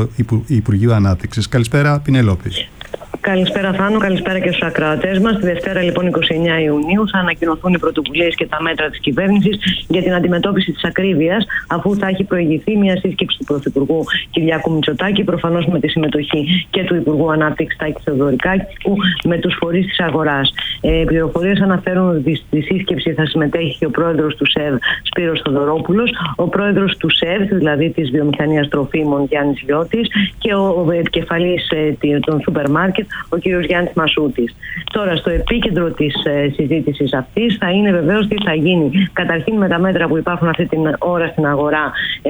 Υπουργείου Ανάπτυξης. Καλησπέρα, Πινελόπη. Καλησπέρα Θάνο, καλησπέρα και στους ακροατές μας. Τη Δευτέρα λοιπόν 29 Ιουνίου θα ανακοινωθούν οι πρωτοβουλίες και τα μέτρα της κυβέρνησης για την αντιμετώπιση της ακρίβειας, αφού θα έχει προηγηθεί μια σύσκεψη του Πρωθυπουργού Κυριάκου Μητσοτάκη, προφανώς με τη συμμετοχή και του Υπουργού Ανάπτυξης Τάκη Θεοδωρικάκου, με τους φορείς της αγοράς. Πληροφορίες αναφέρουν ότι στη σύσκεψη θα συμμετέχει και ο πρόεδρος του ΣΕΒ Σπύρος Θοδωρόπουλος, ο πρόεδρος του ΣΕΒ, δηλαδή της Βιομηχανίας Τροφίμων, Γιάννης Λιώτης, και ο επικεφαλής των σούπερ μάρκετ, ο κ. Γιάννης Μασούτης. Τώρα, στο επίκεντρο της συζήτησης αυτής θα είναι βεβαίως τι θα γίνει καταρχήν με τα μέτρα που υπάρχουν αυτή την ώρα στην αγορά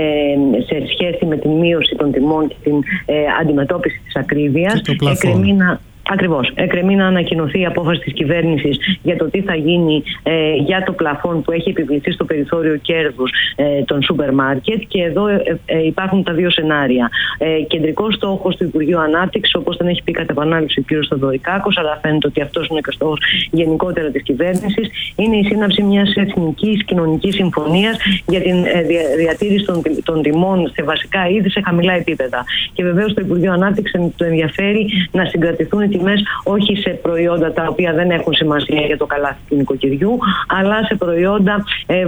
σε σχέση με την μείωση των τιμών και την αντιμετώπιση της ακρίβειας. Ακριβώς. Εκκρεμεί να ανακοινωθεί η απόφαση της κυβέρνησης για το τι θα γίνει για το πλαφόν που έχει επιβληθεί στο περιθώριο κέρδους των σούπερ μάρκετ, και εδώ υπάρχουν τα δύο σενάρια. Κεντρικός στόχος του Υπουργείου Ανάπτυξης, όπως τον έχει πει κατά επανάληψη ο κ. Στοδωρικάκος, αλλά φαίνεται ότι αυτός είναι και ο στόχος γενικότερα της κυβέρνησης, είναι η σύναψη μιας εθνικής κοινωνικής συμφωνίας για την διατήρηση των τιμών σε βασικά είδη σε χαμηλά επίπεδα. Και βεβαίως το Υπουργείο Ανάπτυξης το ενδιαφέρει να συγκρατηθούν οι τιμές όχι σε προϊόντα τα οποία δεν έχουν σημασία για το καλάθι του νοικοκυριού, αλλά σε προϊόντα,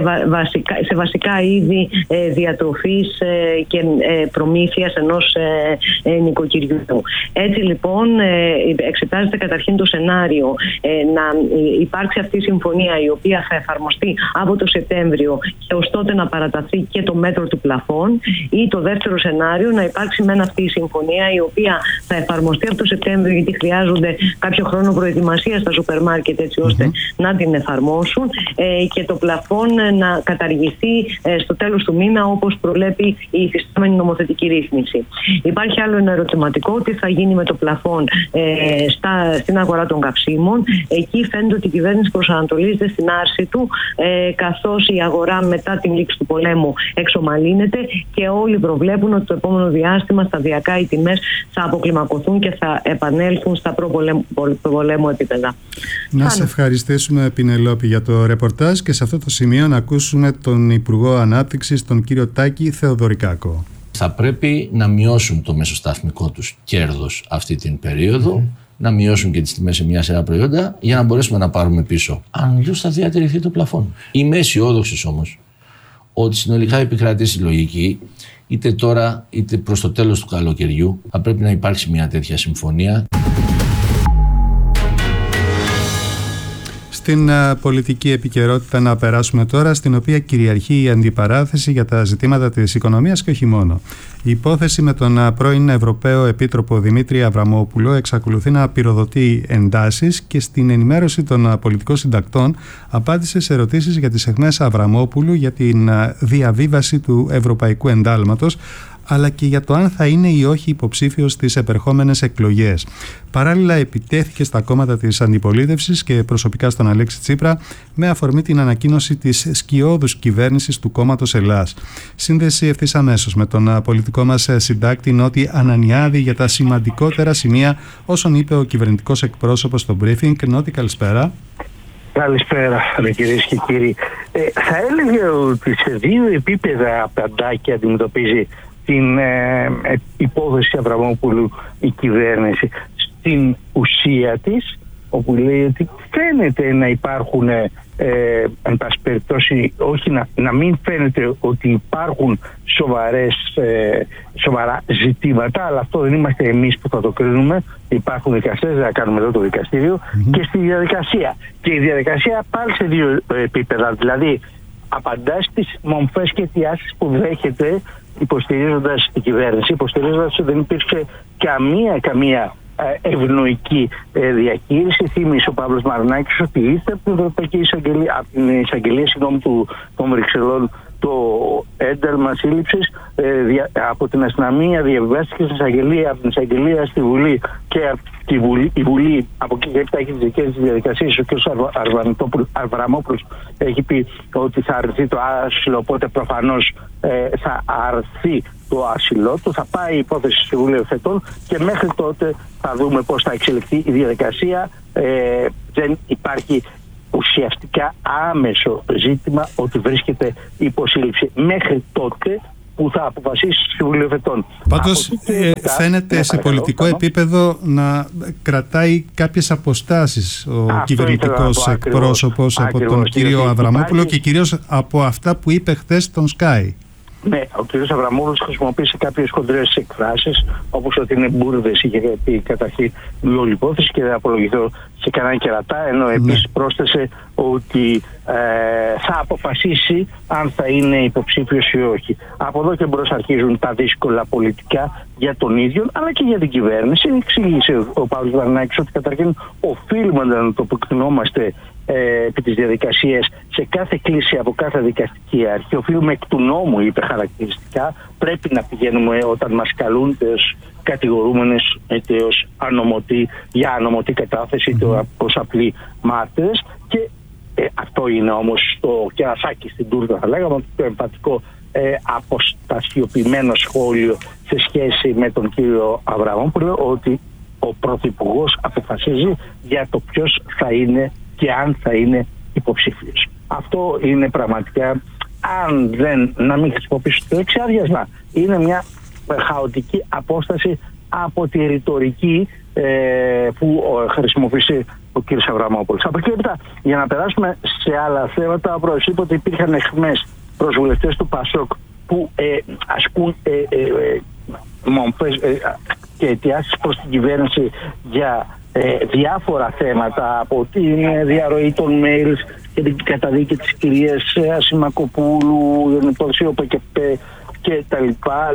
σε βασικά είδη διατροφής και προμήθειας ενός νοικοκυριού. Έτσι λοιπόν εξετάζεται καταρχήν το σενάριο να υπάρξει αυτή η συμφωνία, η οποία θα εφαρμοστεί από το Σεπτέμβριο και ως τότε να παραταθεί και το μέτρο του πλαφόν, ή το δεύτερο σενάριο να υπάρξει μεν αυτή η συμφωνία, η οποία θα εφαρμοστεί από το Σεπτέμβριο, γιατί χρειάζονται κάποιο χρόνο προετοιμασία στα σούπερ μάρκετ έτσι ώστε να την εφαρμόσουν, και το πλαφόν να καταργηθεί στο τέλος του μήνα, όπως προβλέπει η υφιστάμενη νομοθετική ρύθμιση. Υπάρχει άλλο ένα ερωτηματικό: τι θα γίνει με το πλαφόν στην αγορά των καυσίμων. Εκεί φαίνεται ότι η κυβέρνηση προσανατολίζεται στην άρση του, καθώς η αγορά μετά την λήξη του πολέμου εξομαλύνεται και όλοι προβλέπουν ότι το επόμενο διάστημα σταδιακά οι τιμές θα αποκλιμακωθούν και θα επανέλθουν στα προπολέμου επίπεδα. Να σε ευχαριστήσουμε, Πινελόπη, για το ρεπορτάζ, και σε αυτό το σημείο να ακούσουμε τον Υπουργό Ανάπτυξης, τον κύριο Τάκη Θεοδωρικάκο. Θα πρέπει να μειώσουν το μεσοσταθμικό τους κέρδος αυτή την περίοδο, να μειώσουν και τις τιμές σε μια σειρά προϊόντα, για να μπορέσουμε να πάρουμε πίσω. Αλλιώς θα διατηρηθεί το πλαφόν. Είμαι αισιόδοξος όμως ότι συνολικά επικρατήσει η λογική, είτε τώρα είτε προς το τέλος του καλοκαιριού, θα πρέπει να υπάρξει μια τέτοια συμφωνία. Στην πολιτική επικαιρότητα να περάσουμε τώρα, στην οποία κυριαρχεί η αντιπαράθεση για τα ζητήματα της οικονομίας και όχι μόνο. Η υπόθεση με τον πρώην Ευρωπαίο Επίτροπο Δημήτρη Αβραμόπουλο εξακολουθεί να πυροδοτεί εντάσεις, και στην ενημέρωση των πολιτικών συντακτών απάντησε σε ερωτήσεις για τις αιχμές Αβραμόπουλου για την διαβίβαση του Ευρωπαϊκού Εντάλματος, αλλά και για το αν θα είναι ή όχι υποψήφιος στις επερχόμενες εκλογές. Παράλληλα, επιτέθηκε στα κόμματα της αντιπολίτευσης και προσωπικά στον Αλέξη Τσίπρα, με αφορμή την ανακοίνωση της σκιώδους κυβέρνησης του κόμματος Ελλάς. Σύνδεση ευθύς αμέσως με τον πολιτικό μας συντάκτη Νότι Ανανιάδη για τα σημαντικότερα σημεία όσων είπε ο κυβερνητικός εκπρόσωπος στο briefing. Νότι, καλησπέρα. Καλησπέρα, κυρίες και κύριοι. Θα έλεγα ότι σε δύο επίπεδα απαντά και αντιμετωπίζει την υπόθεση Αβραμόπουλου η κυβέρνηση. Στην ουσία της, όπου λέει ότι φαίνεται να υπάρχουν, εν πάση περιπτώσει, όχι να μην φαίνεται ότι υπάρχουν σοβαρά ζητήματα, αλλά αυτό δεν είμαστε εμείς που θα το κρίνουμε. Υπάρχουν δικαστές, δεν θα κάνουμε εδώ το δικαστήριο, και στη διαδικασία. Και η διαδικασία πάλι σε δύο επίπεδα, δηλαδή απαντά στις μομφές και αιτιάσεις που δέχεται, υποστηρίζοντας την κυβέρνηση, υποστηρίζοντας ότι δεν υπήρξε καμία ευνοϊκή διαχείριση. Θύμισε ο Παύλος Μαρινάκης ότι ήρθε από την Ευρωπαϊκή Εισαγγελία των Βρυξελών το ένταλμα σύλληψης, από την αστυνομία διαβιβάστηκε στην εισαγγελία, από την εισαγγελία στη Βουλή, και η Βουλή από εκεί και έπειτα έχει τις δικές της διαδικασίες. Ο κ. Αβραμόπουλος έχει πει ότι θα αρθεί το άσυλο, οπότε προφανώς θα αρθεί το άσυλο του, θα πάει η υπόθεση στη Βουλή Ευθετών, και μέχρι τότε θα δούμε πώς θα εξελιχθεί η διαδικασία. Δεν υπάρχει ουσιαστικά άμεσο ζήτημα ότι βρίσκεται υπό σύλληψη. Μέχρι τότε που θα αποφασίσει στους βουλευτών. Πάντως φαίνεται σε πολιτικό επίπεδο να κρατάει κάποιες αποστάσεις ο κυβερνητικός εκπρόσωπος από τον κύριο Αβραμόπουλο και κυρίως από αυτά που είπε χθες στον Sky. Ναι, ο κ. Αβραμόπουλος χρησιμοποίησε κάποιες χοντρές εκφράσεις, όπως ότι είναι μπουρδες, είχε πει καταρχήν η όλη υπόθεση και δεν απολογηθώ σε κανένα κερατά, ενώ επίσης πρόσθεσε ότι θα αποφασίσει αν θα είναι υποψήφιος ή όχι. Από εδώ και μπρος αρχίζουν τα δύσκολα πολιτικά για τον ίδιο, αλλά και για την κυβέρνηση. Εξήγησε ο Παύλος Βαρνάκης ότι καταρχήν οφείλουμε να το αποκτηνόμαστε επί της διαδικασίας σε κάθε κλίση από κάθε δικαστική αρχή. Οφείλουμε εκ του νόμου, είπε χαρακτηριστικά. Πρέπει να πηγαίνουμε όταν μας καλούν ως κατηγορούμενες, είτε ως ανομωτή, για ανομωτή κατάθεση, είτε ως απλοί μάρτυρες. Και αυτό είναι όμως το κερασάκι στην τούρτα, θα λέγαμε, το εμφατικό αποστασιοποιημένο σχόλιο σε σχέση με τον κύριο Αβραμόπουλο, ότι ο Πρωθυπουργός αποφασίζει για το ποιος θα είναι και αν θα είναι υποψήφιος. Αυτό είναι πραγματικά, αν δεν, να μην χρησιμοποιήσω το εξάδιασμα, είναι μια χαοτική απόσταση από τη ρητορική που χρησιμοποιήσει ο κ. Αβραμόπουλος. Από εκεί έπειτα, για να περάσουμε σε άλλα θέματα, όπως είπα ότι υπήρχαν εχμές προς βουλευτές του ΠΑΣΟΚ που ασκούν μομφές και αιτιάσεις προς την κυβέρνηση για διάφορα θέματα, από την διαρροή των mails και την καταδίκη της κυρίας Ασημακοπούλου, την υπόθεση ΟΠΕΚΕΠΕ και τα λοιπά.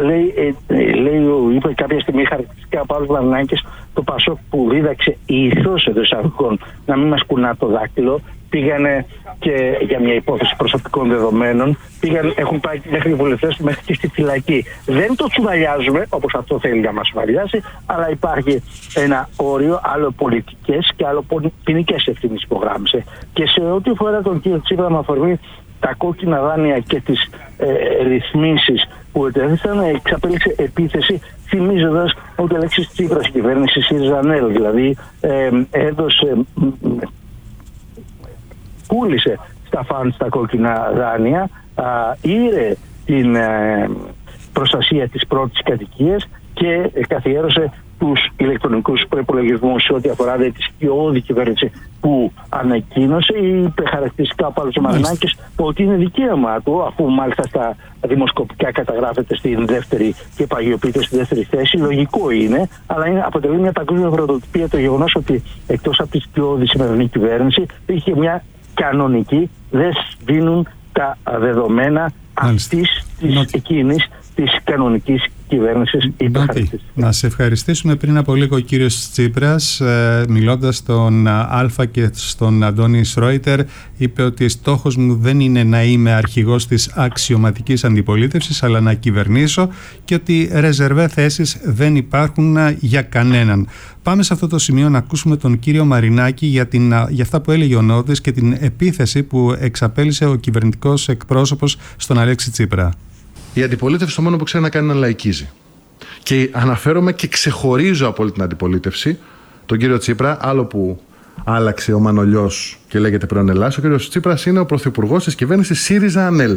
Είπε κάποια στιγμή χαρακτηριστικά ο Παύλος Βαρνάκης, το ΠΑΣΟΚ που δίδαξε ηθώς εντός εισαγωγικών να μην μας κουνά το δάκτυλο, πήγανε και για μια υπόθεση προσωπικών δεδομένων, έχουν πάει μέχρι οι βουλευτές μέχρι και στη φυλακή. Δεν το τσουβαλιάζουμε όπως αυτό θέλει να μας τσουβαλιάσει, αλλά υπάρχει ένα όριο, άλλο πολιτικές και άλλο ποινικές ευθύνες υπογράμμισε. Και σε ό,τι αφορά τον κύριο Τσίπρα, με αφορμή τα κόκκινα δάνεια και τις ρυθμίσεις που ετέθησαν, εξαπέλυσε επίθεση, θυμίζοντας ότι Αλέξης Τσίπρας η κυβέρνηση ΣΥΡΙΖΑ-ΑΝΕΛ, δηλαδή πούλησε στα φαντ τα κόκκινα δάνεια, ήρε την προστασία της πρώτης κατοικίας και καθιέρωσε τους ηλεκτρονικούς προϋπολογισμούς σε ό,τι αφορά τη σκιώδη κυβέρνηση που ανακοίνωσε. Είπε χαρακτηριστικά ο Παύλος Βαρνάκης ότι είναι δικαίωμα του, αφού μάλιστα στα δημοσκοπικά καταγράφεται στην δεύτερη και παγιοποιείται στη δεύτερη θέση. Λογικό είναι, αλλά αποτελεί μια παγκόσμια πρωτοτυπία το γεγονός ότι εκτός από τη σκιώδη σημερινή κυβέρνηση είχε μια κανονική, δεν σβήνουν τα δεδομένα αυτής εκείνης της κανονικής κυβέρνησης. Να σε ευχαριστήσουμε. Πριν από λίγο ο κύριος Τσίπρας, μιλώντας στον Αλφα και στον Αντώνη Σρόιτερ, είπε ότι στόχος μου δεν είναι να είμαι αρχηγός της αξιωματικής αντιπολίτευσης, αλλά να κυβερνήσω, και ότι ρεζερβέ θέσεις δεν υπάρχουν για κανέναν. Πάμε σε αυτό το σημείο να ακούσουμε τον κύριο Μαρινάκη για αυτά που έλεγε ο Νότης και την επίθεση που εξαπέλυσε ο κυβερνητικός εκπρόσωπος στον Αλέξη Τσίπρα. Η αντιπολίτευση το μόνο που ξέρει να κάνει είναι να λαϊκίζει. Και αναφέρομαι και ξεχωρίζω από όλη την αντιπολίτευση τον κύριο Τσίπρα, άλλο που άλλαξε ο Μανολιός και λέγεται πλέον Ελλάς. Ο κύριος Τσίπρας είναι ο πρωθυπουργός της κυβέρνησης ΣΥΡΙΖΑ-ΑΝΕΛ.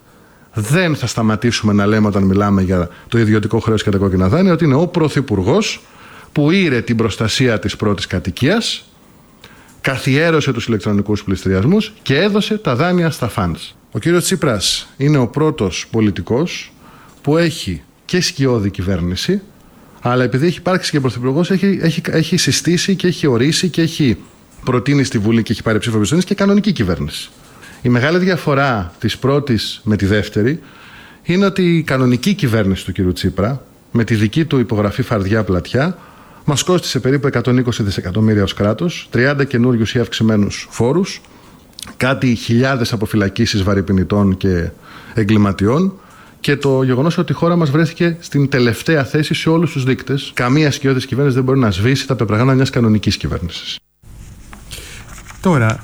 Δεν θα σταματήσουμε να λέμε όταν μιλάμε για το ιδιωτικό χρέος και τα κόκκινα δάνεια ότι είναι ο πρωθυπουργός που ήρε την προστασία της πρώτης κατοικίας, καθιέρωσε τους ηλεκτρονικούς πληστηριασμούς και έδωσε τα δάνεια στα φαντς. Ο κύριος Τσίπρας είναι ο πρώτος πολιτικός που έχει και σκιώδη κυβέρνηση, αλλά επειδή έχει υπάρξει και πρωθυπουργός, έχει συστήσει και έχει ορίσει και έχει προτείνει στη Βουλή και έχει πάρει ψήφο εμπιστοσύνης και κανονική κυβέρνηση. Η μεγάλη διαφορά της πρώτης με τη δεύτερη είναι ότι η κανονική κυβέρνηση του κύριου Τσίπρα, με τη δική του υπογραφή φαρδιά πλατιά, μας κόστισε περίπου 120 δισεκατομμύρια ως κράτος, 30 καινούριους ή αυξημένους φόρους, κάτι χιλιάδες αποφυλακίσεις βαρυπινητών και εγκληματιών και το γεγονός ότι η χώρα μας βρέθηκε στην τελευταία θέση σε όλους τους δείκτες. Καμία σκιώδης κυβέρνηση δεν μπορεί να σβήσει τα πεπραγάνα μιας κανονικής κυβέρνησης. Τώρα,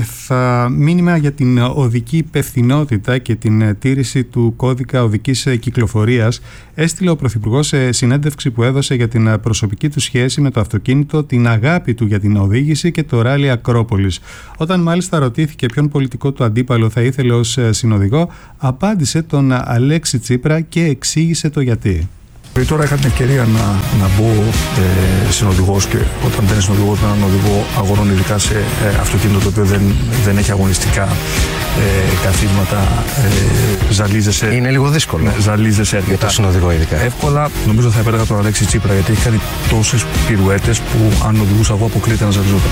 μήνυμα για την οδική υπευθυνότητα και την τήρηση του κώδικα οδικής κυκλοφορίας έστειλε ο Πρωθυπουργός σε συνέντευξη που έδωσε για την προσωπική του σχέση με το αυτοκίνητο, την αγάπη του για την οδήγηση και το ράλι Ακρόπολης. Όταν μάλιστα ρωτήθηκε ποιον πολιτικό του αντίπαλο θα ήθελε ως συνοδηγό, απάντησε τον Αλέξη Τσίπρα και εξήγησε το γιατί. Τώρα είχα την ευκαιρία να μπω συνοδηγός και όταν δεν είναι συνοδηγός με έναν οδηγό αγώνων, ειδικά σε αυτοκίνητο το οποίο δεν έχει αγωνιστικά καθίσματα, ζαλίζεσαι. Είναι λίγο δύσκολο. Ζαλίζεσαι για το συνοδηγό ειδικά. Εύκολα, νομίζω θα επέλεγα τον Αλέξη Τσίπρα, γιατί έχει κάνει τόσες πυρουέτες που αν οδηγούσα εγώ αποκλείται να ζαλιζόταν.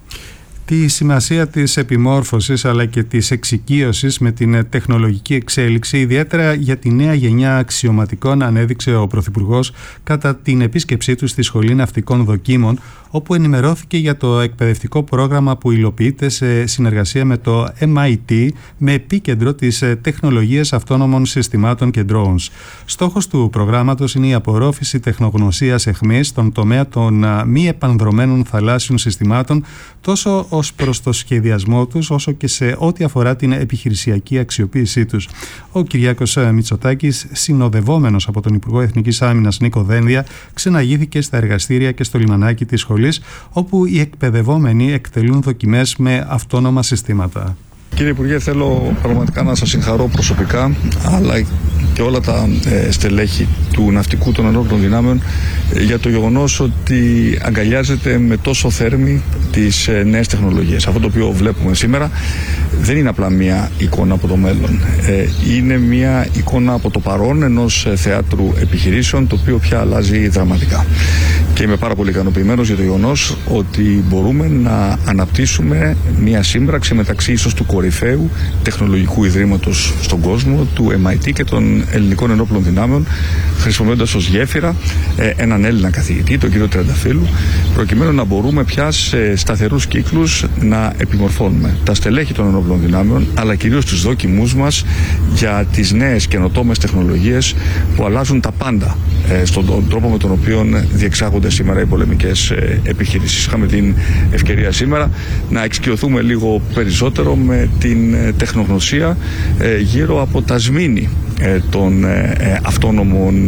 Τη σημασία της επιμόρφωσης αλλά και της εξοικείωσης με την τεχνολογική εξέλιξη, ιδιαίτερα για τη νέα γενιά αξιωματικών, ανέδειξε ο Πρωθυπουργός κατά την επίσκεψή του στη Σχολή Ναυτικών Δοκίμων, όπου ενημερώθηκε για το εκπαιδευτικό πρόγραμμα που υλοποιείται σε συνεργασία με το MIT με επίκεντρο τις τεχνολογίες αυτόνομων συστημάτων και drones. Στόχος του προγράμματος είναι η απορρόφηση τεχνογνωσίας εχμής στον τομέα των μη επανδρωμένων θαλάσσιων συστημάτων, τόσο ως προς το σχεδιασμό τους, όσο και σε ό,τι αφορά την επιχειρησιακή αξιοποίησή τους. Ο Κυριάκος Μητσοτάκης, συνοδευόμενος από τον Υπουργό Εθνικής Άμυνας Νίκο Δένδια, ξεναγήθηκε στα εργαστήρια και στο λιμανάκι της σχολής, όπου οι εκπαιδευόμενοι εκτελούν δοκιμές με αυτόνομα συστήματα. Κύριε Υπουργέ, θέλω πραγματικά να σας συγχαρώ προσωπικά, αλλά και όλα τα στελέχη του ναυτικού των ενόπλων δυνάμεων για το γεγονός ότι αγκαλιάζεται με τόσο θέρμη τις νέες τεχνολογίες. Αυτό το οποίο βλέπουμε σήμερα δεν είναι απλά μια εικόνα από το μέλλον. Είναι μια εικόνα από το παρόν ενός θεάτρου επιχειρήσεων, το οποίο πια αλλάζει δραματικά. Και είμαι πάρα πολύ ικανοποιημένος για το γεγονός ότι μπορούμε να αναπτύσσουμε μια σύμπραξη μεταξύ ίσως του κορυφαίου τεχνολογικού ιδρύματος στον κόσμο, του MIT και των ελληνικών ενόπλων δυνάμεων, χρησιμοποιώντας ως γέφυρα έναν Έλληνα καθηγητή, τον κύριο Τριανταφύλου, προκειμένου να μπορούμε πια σε σταθερούς κύκλους να επιμορφώνουμε τα στελέχη των ενόπλων δυνάμεων, αλλά κυρίως τους δόκιμούς μας για τις νέες καινοτόμες τεχνολογίες που αλλάζουν τα πάντα στον τρόπο με τον οποίο διεξάγονται σήμερα οι πολεμικές επιχειρήσεις. Είχαμε την ευκαιρία σήμερα να εξοικειωθούμε λίγο περισσότερο με την τεχνογνωσία γύρω από τα σμήνη των αυτόνομων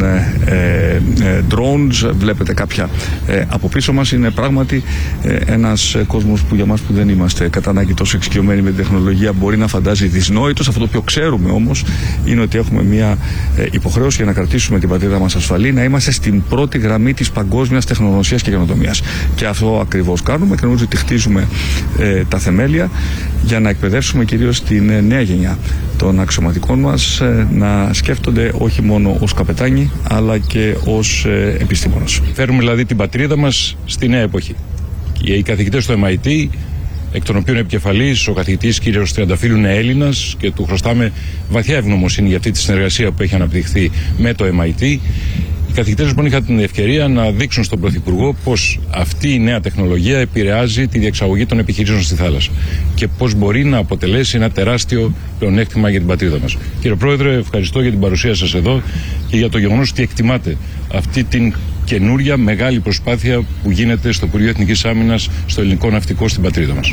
drones. Βλέπετε κάποια από πίσω μας. Είναι πράγματι ένας κόσμος που για μας που δεν είμαστε κατά ανάγκη τόσο εξοικειωμένοι με την τεχνολογία μπορεί να φαντάζει δυσνόητος. Αυτό το οποίο ξέρουμε όμως είναι ότι έχουμε μια υποχρέωση για να κρατήσουμε την πατρίδα μας ασφαλή, να είμαστε στην πρώτη γραμμή της παγκόσμιας τεχνογνωσίας και καινοτομίας. Και αυτό ακριβώς κάνουμε και νομίζω ότι χτίζουμε τα θεμέλια για να εκπαιδεύσουμε κυρίως την νέα γενιά των αξιωματικών μας να σκέφτονται όχι μόνο ως καπετάνοι αλλά και ως επιστήμονες. Φέρουμε δηλαδή την πατρίδα μας στη νέα εποχή. Οι καθηγητές του MIT, εκ των οποίων επικεφαλής ο καθηγητής κ. Τριανταφύλου είναι Έλληνας και του χρωστάμε βαθιά ευγνωμοσύνη για αυτή τη συνεργασία που έχει αναπτυχθεί με το MIT. Οι καθηγητές λοιπόν είχαν την ευκαιρία να δείξουν στον Πρωθυπουργό πώς αυτή η νέα τεχνολογία επηρεάζει τη διεξαγωγή των επιχειρήσεων στη θάλασσα και πώς μπορεί να αποτελέσει ένα τεράστιο πλεονέκτημα για την πατρίδα μας. Κύριε Πρόεδρε, ευχαριστώ για την παρουσία σας εδώ και για το γεγονός ότι εκτιμάτε αυτή την καινούρια μεγάλη προσπάθεια που γίνεται στο Υπουργείο Εθνικής Άμυνας, στο ελληνικό ναυτικό στην πατρίδα μας.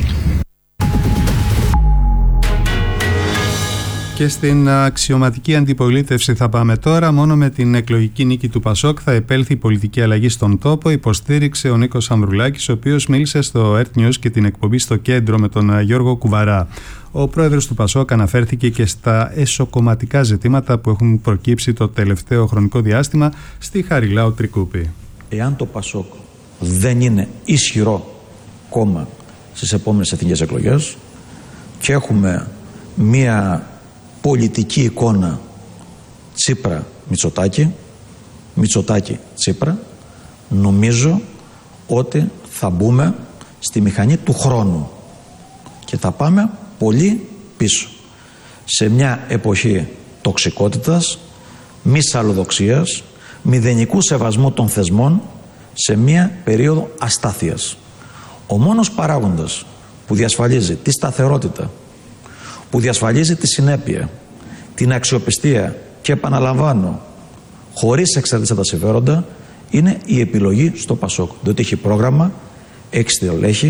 Και στην αξιωματική αντιπολίτευση θα πάμε τώρα. Μόνο με την εκλογική νίκη του Πασόκ θα επέλθει η πολιτική αλλαγή στον τόπο, υποστήριξε ο Νίκος Ανδρουλάκης, ο οποίος μίλησε στο Earth News και την εκπομπή Στο Κέντρο με τον Γιώργο Κουβαρά. Ο πρόεδρος του Πασόκ αναφέρθηκε και στα εσωκομματικά ζητήματα που έχουν προκύψει το τελευταίο χρονικό διάστημα στη Χαριλάου Τρικούπη. Εάν το Πασόκ δεν είναι ισχυρό κόμμα στις επόμενες εθνικές εκλογές και έχουμε μία πολιτική εικόνα Τσίπρα-Μητσοτάκη, Μητσοτάκη-Τσίπρα, νομίζω ότι θα μπούμε στη μηχανή του χρόνου και θα πάμε πολύ πίσω σε μια εποχή τοξικότητας, μη σαλλοδοξίας, μηδενικού σεβασμού των θεσμών, σε μια περίοδο αστάθειας. Ο μόνος παράγοντας που διασφαλίζει τη σταθερότητα, που διασφαλίζει τη συνέπεια, την αξιοπιστία και επαναλαμβάνω χωρίς εξαρτησία τα συμφέροντα, είναι η επιλογή στο Πασόκ, διότι έχει πρόγραμμα, έχει στελέχη,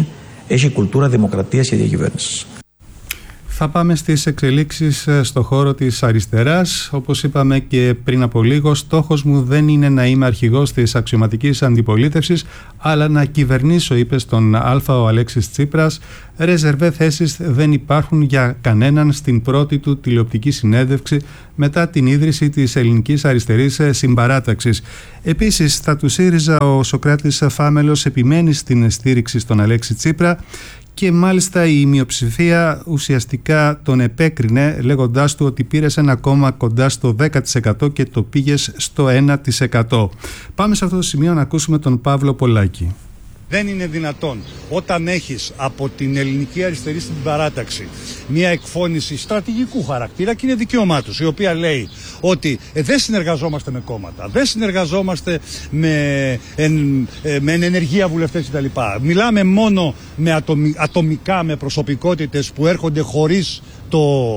έχει κουλτούρα δημοκρατίας και διακυβέρνησης. Θα πάμε στις εξελίξεις στο χώρο της αριστεράς. Όπως είπαμε και πριν από λίγο, στόχος μου δεν είναι να είμαι αρχηγός της αξιωματικής αντιπολίτευσης, αλλά να κυβερνήσω, είπε στον Αλφα ο Αλέξης Τσίπρας. Ρεζερβέ θέσεις δεν υπάρχουν για κανέναν στην πρώτη του τηλεοπτική συνέντευξη μετά την ίδρυση της Ελληνικής Αριστερής Συμπαράταξης. Επίσης, στα του ΣΥΡΙΖΑ ο Σωκράτης Φάμελος επιμένει στην στήριξη στον Αλέξη Τσίπρα. Και μάλιστα η μειοψηφία ουσιαστικά τον επέκρινε, λέγοντάς του ότι πήρες ένα κόμμα κοντά στο 10% και το πήγες στο 1%. Πάμε σε αυτό το σημείο να ακούσουμε τον Παύλο Πολάκη. Δεν είναι δυνατόν όταν έχεις από την Ελληνική Αριστερή στην παράταξη μια εκφώνηση στρατηγικού χαρακτήρα, και είναι δικαίωμά τους, η οποία λέει ότι δεν συνεργαζόμαστε με κόμματα, δεν συνεργαζόμαστε με ενεργεία βουλευτές κτλ. Μιλάμε μόνο με ατομικά με προσωπικότητες που έρχονται χωρίς το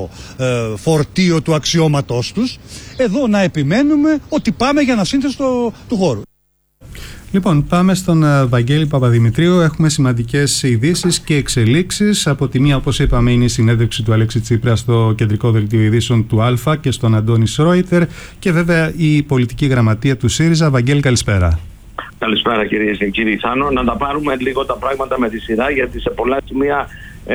φορτίο του αξιώματός τους. Εδώ να επιμένουμε ότι πάμε για ανασύνθεση του χώρου. Λοιπόν, πάμε στον Βαγγέλη Παπαδημητρίου. Έχουμε σημαντικές ειδήσεις και εξελίξεις. Από τη μία, όπως είπαμε, είναι η συνέντευξη του Αλέξη Τσίπρα στο κεντρικό δελτίο ειδήσεων του Αλφα και στον Αντώνη Ρόιτερ, και βέβαια η πολιτική γραμματεία του ΣΥΡΙΖΑ. Βαγγέλη, καλησπέρα. Καλησπέρα κυρίες και κύριοι. Θάνο, να τα πάρουμε λίγο τα πράγματα με τη σειρά, γιατί σε πολλά σημεία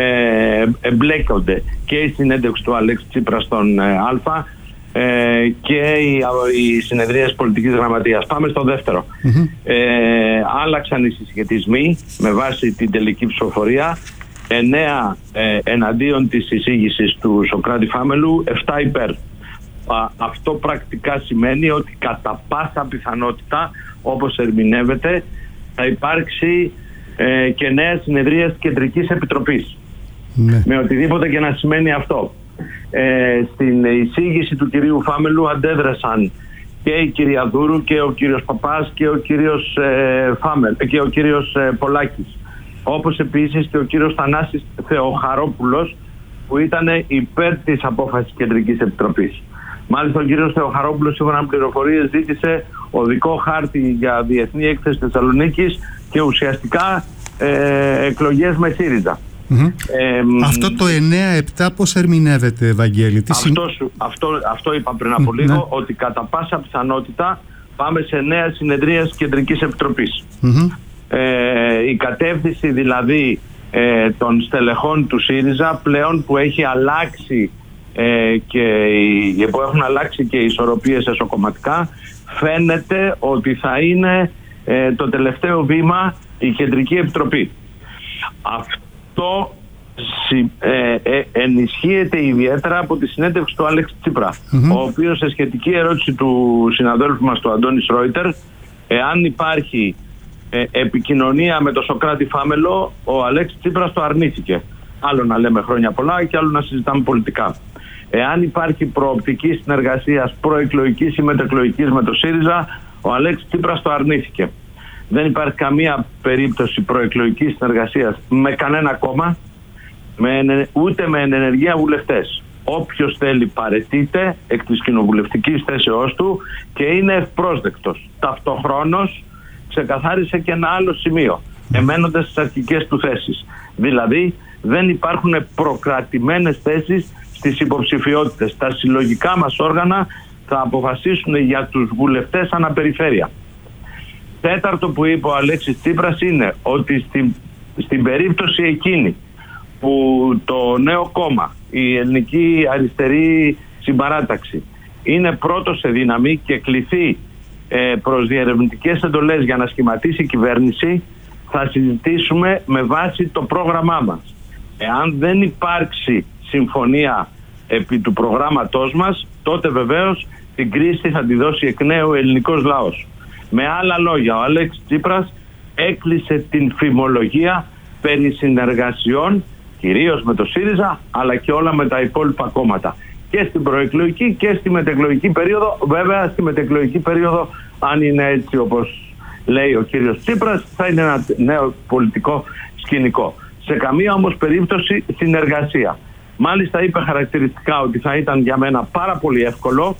εμπλέκονται και η συνέντευξη του Αλέξη Τσίπρα στον Αλφα και οι συνεδρίες πολιτικής γραμματείας. Πάμε στο δεύτερο. Άλλαξαν οι συσχετισμοί με βάση την τελική ψηφοφορία. 9 εναντίον της εισήγησης του Σωκράτη Φάμελου, 7 υπέρ. Αυτό πρακτικά σημαίνει ότι κατά πάσα πιθανότητα, όπως ερμηνεύεται, θα υπάρξει και νέα συνεδρία της Κεντρικής Επιτροπής. Με οτιδήποτε και να σημαίνει αυτό. Στην εισήγηση του κυρίου Φάμελου αντέδρασαν και η κυρία Δούρου και ο κύριος Παπάς και ο κύριος και ο κύριος Πολάκης, όπως επίσης και ο κύριος Θανάσης Θεοχαρόπουλος, που ήταν υπέρ της απόφασης Κεντρικής Επιτροπής. Μάλιστα ο κύριος Θεοχαρόπουλος, σύμφωνα με πληροφορίες, ζήτησε οδικό χάρτη για διεθνή έκθεση Θεσσαλονίκης και ουσιαστικά εκλογές με ΣΥΡΙΖΑ. Αυτό το 9-7 πώς ερμηνεύεται, Βαγγέλη? Αυτό είπα πριν από λίγο, ότι κατά πάσα πιθανότητα πάμε σε νέα συνεδρία της Κεντρικής Επιτροπής. Η κατεύθυνση δηλαδή των στελεχών του ΣΥΡΙΖΑ πλέον, που έχει αλλάξει που έχουν αλλάξει και οι ισορροπίες εσωκομματικά, φαίνεται ότι θα είναι το τελευταίο βήμα η Κεντρική Επιτροπή. Αυτό ενισχύεται ιδιαίτερα από τη συνέντευξη του Αλέξη Τσίπρα, ο οποίος, σε σχετική ερώτηση του συναδέλφου μας του Αντώνη Ρόιτερ, εάν υπάρχει επικοινωνία με τον Σωκράτη Φάμελο, ο Αλέξη Τσίπρας το αρνήθηκε. Άλλο να λέμε χρόνια πολλά και άλλο να συζητάμε πολιτικά. Εάν υπάρχει προοπτική συνεργασίας προεκλογικής ή μετεκλογικής με το ΣΥΡΙΖΑ, ο Αλέξη Τσίπρας το αρνήθηκε. Δεν υπάρχει καμία περίπτωση προεκλογικής συνεργασίας με κανένα κόμμα, ούτε με ενεργεία βουλευτές. Όποιος θέλει παραιτείται εκ της κοινοβουλευτικής θέσεώς του και είναι ευπρόσδεκτος. Ταυτοχρόνως ξεκαθάρισε και ένα άλλο σημείο, εμένοντας στις αρχικές του θέσεις. Δηλαδή δεν υπάρχουν προκρατημένες θέσεις στις υποψηφιότητες. Τα συλλογικά μας όργανα θα αποφασίσουν για τους βουλευτές αναπεριφέρεια. Τέταρτο που είπε ο Αλέξης Τσίπρας είναι ότι στην περίπτωση εκείνη που το νέο κόμμα, η Ελληνική Αριστερή Συμπαράταξη, είναι πρώτο σε δύναμη και κληθεί προς διερευνητικές εντολές για να σχηματίσει η κυβέρνηση, θα συζητήσουμε με βάση το πρόγραμμά μας. Εάν δεν υπάρξει συμφωνία επί του προγράμματός μας, τότε βεβαίως την κρίση θα τη δώσει εκ νέου ο ελληνικός λαός. Με άλλα λόγια, ο Αλέξης Τσίπρας έκλεισε την φημολογία περί συνεργασιών, κυρίως με το ΣΥΡΙΖΑ, αλλά και όλα με τα υπόλοιπα κόμματα. Και στην προεκλογική και στη μετεκλογική περίοδο. Βέβαια, στη μετεκλογική περίοδο, αν είναι έτσι όπως λέει ο κύριος Τσίπρας, θα είναι ένα νέο πολιτικό σκηνικό. Σε καμία όμως περίπτωση συνεργασία. Μάλιστα είπε χαρακτηριστικά ότι θα ήταν για μένα πάρα πολύ εύκολο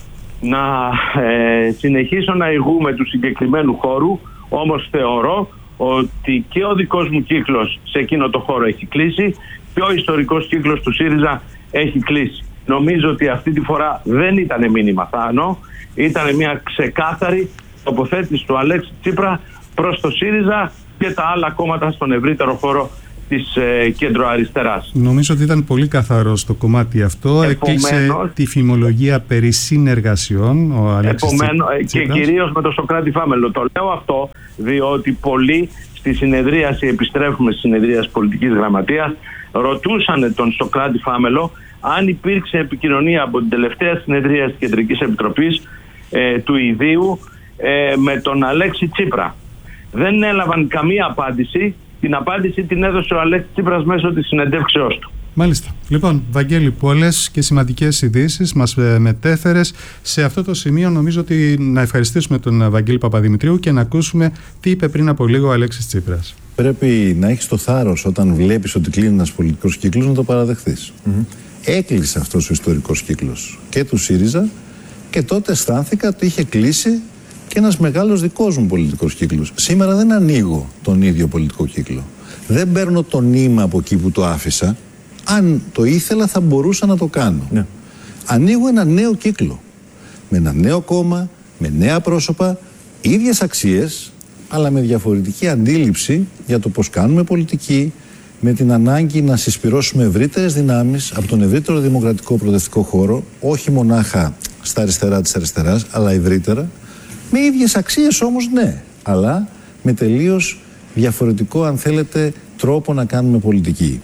να συνεχίσω να ηγούμε του συγκεκριμένου χώρου, όμως θεωρώ ότι και ο δικός μου κύκλος σε εκείνο το χώρο έχει κλείσει και ο ιστορικός κύκλος του ΣΥΡΙΖΑ έχει κλείσει. Νομίζω ότι αυτή τη φορά δεν ήταν μήνυμα Θάνο, ήταν μια ξεκάθαρη τοποθέτηση του Αλέξη Τσίπρα προς το ΣΥΡΙΖΑ και τα άλλα κόμματα στον ευρύτερο χώρο της κεντροαριστεράς. Νομίζω ότι ήταν πολύ καθαρό στο κομμάτι αυτό. Έκλεισε τη φημολογία περί συνεργασιών ο Αλέξης Τσίπρας. Και κυρίως με τον Σωκράτη Φάμελο. Το λέω αυτό διότι πολλοί στη συνεδρίαση, επιστρέφουμε στη συνεδρίαση πολιτικής γραμματείας, ρωτούσαν τον Σωκράτη Φάμελο αν υπήρξε επικοινωνία από την τελευταία συνεδρία της Κεντρικής Επιτροπής του Ιδίου με τον Αλέξη Τσίπρα. Δεν έλαβαν καμία απάντηση. Την απάντηση την έδωσε ο Αλέξης Τσίπρας μέσω της συνεντεύξεώς του. Μάλιστα. Λοιπόν, Βαγγέλη, πολλές και σημαντικές ειδήσεις μας μετέφερες. Σε αυτό το σημείο νομίζω ότι να ευχαριστήσουμε τον Βαγγέλη Παπαδημητρίου και να ακούσουμε τι είπε πριν από λίγο ο Αλέξης Τσίπρας. Πρέπει να έχεις το θάρρος όταν βλέπεις ότι κλείνει ένας πολιτικός κύκλος να το παραδεχθείς. Έκλεισε αυτός ο ιστορικός κύκλος και του ΣΥΡΙΖΑ και τότε αισθάνθηκα ότι είχε κλείσει και ένας μεγάλος δικός μου πολιτικός κύκλος. Σήμερα δεν ανοίγω τον ίδιο πολιτικό κύκλο. Δεν παίρνω το νήμα από εκεί που το άφησα. Αν το ήθελα θα μπορούσα να το κάνω. Ναι. Ανοίγω ένα νέο κύκλο. Με ένα νέο κόμμα, με νέα πρόσωπα, ίδιες αξίες, αλλά με διαφορετική αντίληψη για το πώς κάνουμε πολιτική, με την ανάγκη να συσπυρώσουμε ευρύτερες δυνάμεις από τον ευρύτερο δημοκρατικό προοδευτικό χώρο, όχι μονάχα στα αριστερά της αριστεράς, αλλά ευρύτερα. Με ίδιες αξίες όμως, ναι, αλλά με τελείως διαφορετικό, αν θέλετε, τρόπο να κάνουμε πολιτική.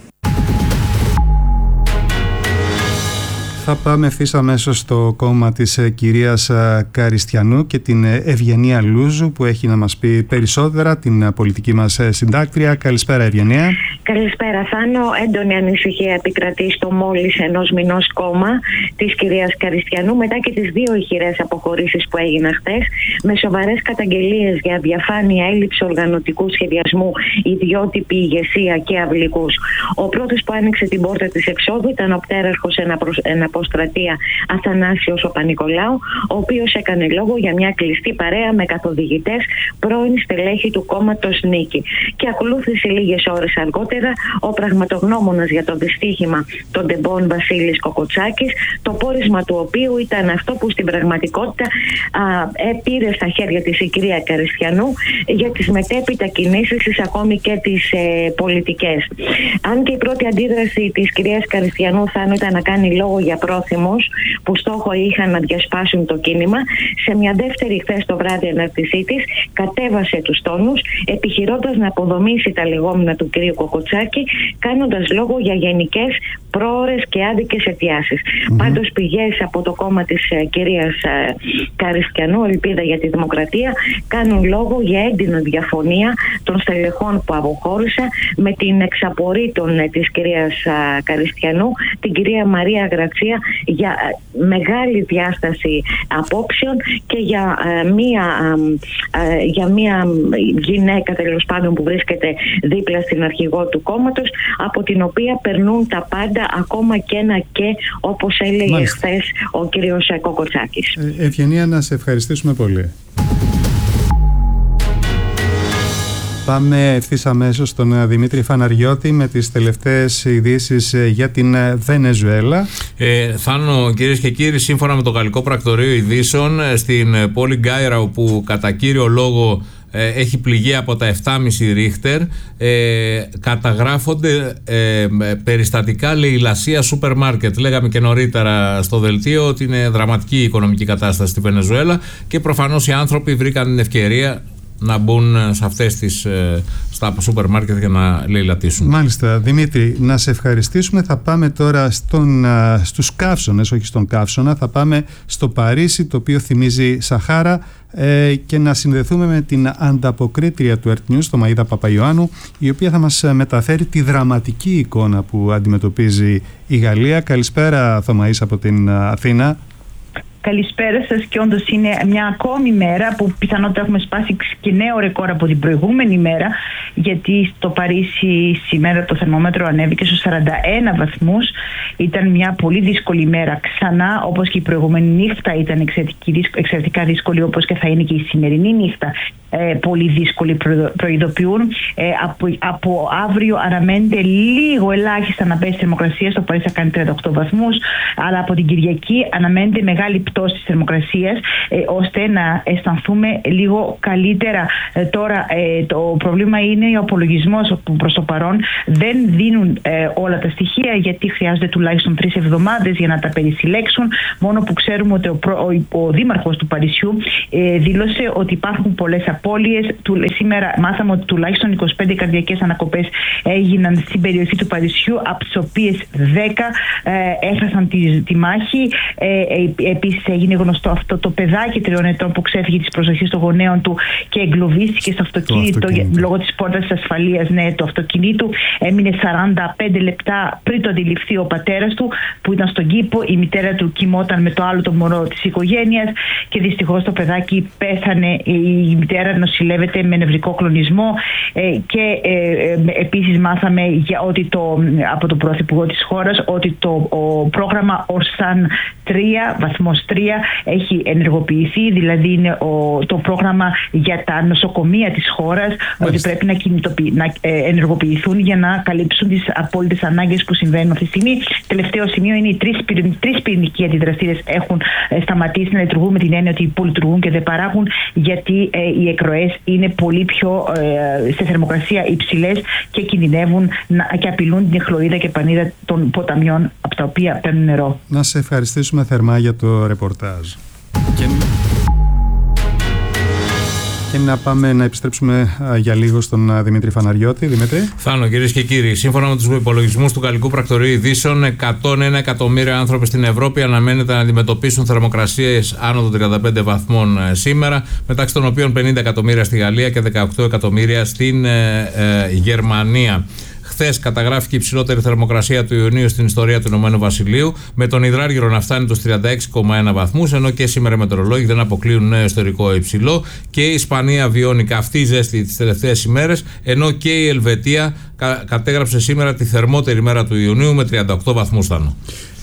Θα πάμε ευθύς αμέσως στο κόμμα της κυρίας Καριστιανού και την Ευγενία Λούζου που έχει να μας πει περισσότερα, την πολιτική μας συντάκτρια. Καλησπέρα, Ευγενία. Καλησπέρα, Θάνο. Έντονη ανησυχία επικρατεί στο μόλις ενός μηνός κόμμα της κυρίας Καριστιανού μετά και τις δύο ηχηρές αποχωρήσεις που έγιναν χθες, με σοβαρές καταγγελίες για διαφάνεια, έλλειψη οργανωτικού σχεδιασμού, ιδιότυπη ηγεσία και αυλικούς. Ο πρώτος που άνοιξε την πόρτα της εξόδου ήταν ο πτέραρχος αποστρατεία Αθανάσιος ο Πανικολάου, ο οποίος έκανε λόγο για μια κλειστή παρέα με καθοδηγητές πρώην στελέχη του κόμματος Νίκη. Και ακολούθησε λίγες ώρες αργότερα ο πραγματογνώμονας για το δυστύχημα των Ντεμπών Βασίλης Κοκοτσάκης, το πόρισμα του οποίου ήταν αυτό που στην πραγματικότητα πήρε στα χέρια της η κυρία Καριστιανού για τις μετέπειτα κινήσεις της, ακόμη και τις πολιτικές. Αν και η πρώτη αντίδραση της κυρίας Καριστιανού θα ήταν να κάνει λόγο για πρόθυμους που στόχο είχαν να διασπάσουν το κίνημα, σε μια δεύτερη χθες το βράδυ ανάρτησή της κατέβασε τους τόνους, επιχειρώντας να αποδομήσει τα λεγόμενα του κυρίου Κοκοτσάκη, κάνοντας λόγο για γενικές, πρόωρες και άδικες αιτιάσεις. Πάντως πηγές από το κόμμα της κυρίας Καριστιανού, Ελπίδα για τη Δημοκρατία, κάνουν λόγο για έντονη διαφωνία των στελεχών που αποχώρησαν με την εξαπορρίτων της κυρίας Καριστιανού, την κυρία Μαρία Γρατσία, για μεγάλη διάσταση απόψεων και για μία γυναίκα τέλος πάντων που βρίσκεται δίπλα στην αρχηγό του κόμματος, από την οποία περνούν τα πάντα, ακόμα και ένα και, όπως έλεγε χθες ο κύριος Κοκοτσάκης. Ευγενία, να σε ευχαριστήσουμε πολύ. Πάμε ευθύς αμέσως στον Δημήτρη Φαναριώτη με τις τελευταίες ειδήσεις για την Βενεζουέλα. Θάνο, κυρίες και κύριοι, σύμφωνα με το Γαλλικό Πρακτορείο Ειδήσεων, στην πόλη Γκάιρα, όπου κατά κύριο λόγο έχει πληγεί από τα 7,5 ρίχτερ, καταγράφονται περιστατικά λαιλασία σούπερ μάρκετ. Λέγαμε και νωρίτερα στο δελτίο ότι είναι δραματική η οικονομική κατάσταση στη Βενεζουέλα και προφανώς οι άνθρωποι βρήκαν την ευκαιρία να μπουν σε αυτές στα σούπερ μάρκετ για να λαιλατίσουν. Μάλιστα, Δημήτρη, να σε ευχαριστήσουμε. Θα πάμε τώρα στους καύσονες, όχι στον καύσωνα. Θα πάμε στο Παρίσι, το οποίο θυμίζει Σαχάρα, και να συνδεθούμε με την ανταποκρίτρια του Earth News, το Μαΐδα Παπαϊωάννου, η οποία θα μας μεταφέρει τη δραματική εικόνα που αντιμετωπίζει η Γαλλία. Καλησπέρα, Θωμαΐς, από την Αθήνα. Καλησπέρα σας, και όντως είναι μια ακόμη μέρα που πιθανότατα έχουμε σπάσει και νέο ρεκόρ από την προηγούμενη μέρα, γιατί στο Παρίσι σήμερα το θερμόμετρο ανέβηκε στους 41 βαθμούς. Ήταν μια πολύ δύσκολη μέρα ξανά, όπως και η προηγούμενη νύχτα ήταν εξαιρετικά δύσκολη, όπως και θα είναι και η σημερινή νύχτα πολύ δύσκολη, προειδοποιούν. Από αύριο αναμένεται λίγο ελάχιστα να πέσει η θερμοκρασία. Στο Παρίσι θα κάνει 38 βαθμούς, αλλά από την Κυριακή αναμένεται μεγάλη πτώση της θερμοκρασίας, ώστε να αισθανθούμε λίγο καλύτερα. Τώρα το πρόβλημα είναι ο απολογισμός, που προς το παρόν δεν δίνουν όλα τα στοιχεία, γιατί χρειάζονται τουλάχιστον 3 εβδομάδες για να τα περισυλλέξουν. Μόνο που ξέρουμε ότι ο δήμαρχος του Παρισιού δήλωσε ότι υπάρχουν πολλές απώλειες. Σήμερα μάθαμε ότι τουλάχιστον 25 καρδιακές ανακοπές έγιναν στην περιοχή του Παρισιού, από τις οποίες 10 έχασαν τη μάχη. Επίσης έγινε γνωστό αυτό το παιδάκι 3 ετών που ξέφυγε της προσοχής των γονέων του και εγκλωβίστηκε στο αυτοκίνητο λόγω της πόρτας της ασφαλείας του αυτοκινήτου. Έμεινε 45 λεπτά πριν το αντιληφθεί ο πατέρας του, που ήταν στον κήπο. Η μητέρα του κοιμόταν με το άλλο το μωρό της οικογένειας και δυστυχώς το παιδάκι πέθανε. Η μητέρα νοσηλεύεται με νευρικό κλονισμό και επίσης μάθαμε από τον Πρωθυπουργό της χώρας ότι το πρόγραμμα Orsan 3, βαθμός 3, έχει ενεργοποιηθεί, δηλαδή είναι το πρόγραμμα για τα νοσοκομεία της χώρας, ότι πρέπει να ενεργοποιηθούν για να καλύψουν τις απόλυτες ανάγκες που συμβαίνουν αυτή τη στιγμή. Τελευταίο σημείο είναι οι τρεις πυρηνικοί αντιδραστήρες έχουν σταματήσει να λειτουργούν, με την έννοια ότι υπολειτουργούν και δεν παράγουν, γιατί οι εκροές είναι πολύ πιο σε θερμοκρασία υψηλές και κινδυνεύουν και απειλούν την χλωρίδα και πανίδα των ποταμιών από τα οποία παίρνουν νερό. Να σε ευχαριστήσουμε θερμά για το ρεπορτάζ. Και να πάμε να επιστρέψουμε για λίγο στον Δημήτρη Φαναριώτη. Δημήτρη. Θάνο, κυρίες και κύριοι, σύμφωνα με τους υπολογισμούς του Γαλλικού Πρακτορείου Ειδήσεων, 101 εκατομμύρια άνθρωποι στην Ευρώπη αναμένεται να αντιμετωπίσουν θερμοκρασίες άνω των 35 βαθμών σήμερα, μεταξύ των οποίων 50 εκατομμύρια στη Γαλλία και 18 εκατομμύρια στην Γερμανία. Χθες καταγράφηκε η υψηλότερη θερμοκρασία του Ιουνίου στην ιστορία του Ηνωμένου Βασιλείου, με τον υδράργυρο να φτάνει τους 36,1 βαθμούς, ενώ και σήμερα οι μετεωρολόγοι δεν αποκλείουν νέο ιστορικό υψηλό. Και η Ισπανία βιώνει καυτή ζέστη τις τελευταίες ημέρες, ενώ και η Ελβετία κατέγραψε σήμερα τη θερμότερη μέρα του Ιουνίου με 38 βαθμούς. Θάνο.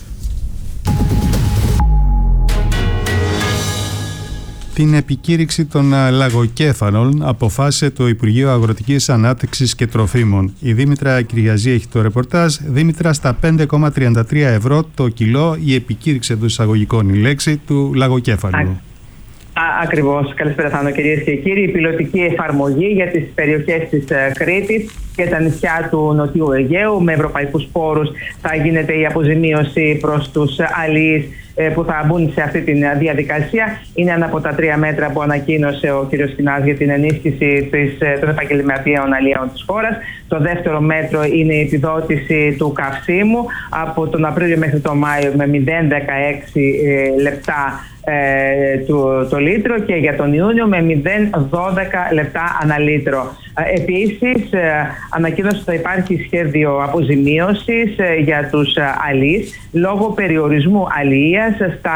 Την επικήρυξη των λαγοκέφαλων αποφάσισε το Υπουργείο Αγροτικής Ανάπτυξης και Τροφίμων. Η Δήμητρα Κυριαζή έχει το ρεπορτάζ. Δήμητρα, στα 5,33 ευρώ το κιλό η επικήρυξη των εισαγωγικών, η λέξη του λαγοκέφαλου. Ακριβώς. Καλησπέρα, Θάνο, κυρίες και κύριοι. Η πιλωτική εφαρμογή για τις περιοχές της Κρήτης και τα νησιά του Νοτιού Αιγαίου με ευρωπαϊκούς πόρους θα γίνεται η αποζημίωση προς τους αλληλείς που θα μπουν σε αυτή τη διαδικασία. Είναι ένα από τα 3 μέτρα που ανακοίνωσε ο κ. Σκινάς για την ενίσχυση των επαγγελματιών αλλιέων της χώρας. Το δεύτερο μέτρο είναι η επιδότηση του καυσίμου από τον Απρίλιο μέχρι τον Μάιο με 0,16 λεπτά το λίτρο, και για τον Ιούνιο με 0,12 λεπτά ανά λίτρο. Επίσης ανακοίνωσε ότι θα υπάρχει σχέδιο αποζημίωσης για τους αλείς λόγω περιορισμού αλληλείας στα